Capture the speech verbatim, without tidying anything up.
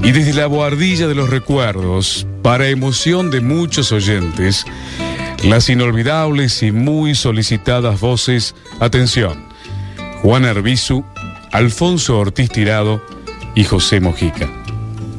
Y desde la bohardilla de los recuerdos, para emoción de muchos oyentes, las inolvidables y muy solicitadas voces, atención, Juan Arbizu, Alfonso Ortiz Tirado y José Mojica.